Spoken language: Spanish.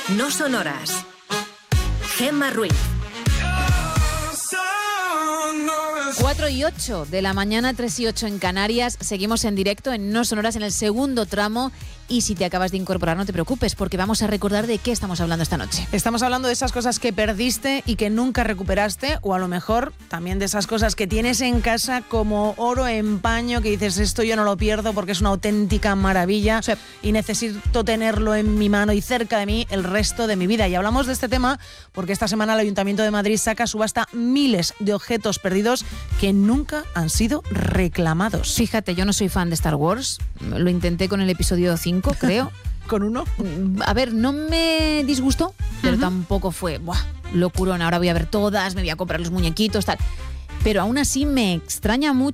No son horas. Gemma Ruiz. 4:08 de la mañana, 3:08 en Canarias. Seguimos en directo en No Son Horas en el segundo tramo. Y si te acabas de incorporar, no te preocupes, porque vamos a recordar de qué estamos hablando esta noche. Estamos hablando de esas cosas que perdiste y que nunca recuperaste, o a lo mejor también de esas cosas que tienes en casa como oro en paño, que dices, esto yo no lo pierdo porque es una auténtica maravilla, sí, y necesito tenerlo en mi mano y cerca de mí el resto de mi vida. Y hablamos de este tema porque esta semana el Ayuntamiento de Madrid saca a subasta miles de objetos perdidos que nunca han sido reclamados. Fíjate, yo no soy fan de Star Wars, lo intenté con el episodio 5, creo. ¿Con uno? A ver, no me disgustó, pero tampoco fue locurón. Ahora voy a ver todas, me voy a comprar los muñequitos, tal. Pero aún así me extraña mucho